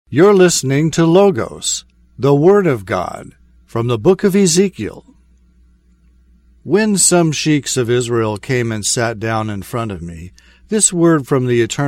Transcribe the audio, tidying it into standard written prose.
You're listening to Logos, the Word of God, from the book of Ezekiel. When some sheiks of Israel came and sat down in front of me, this word from the Eternal